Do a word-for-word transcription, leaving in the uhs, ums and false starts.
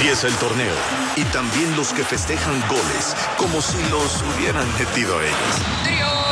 Empieza el torneo y también los que festejan goles como si los hubieran metido ellos.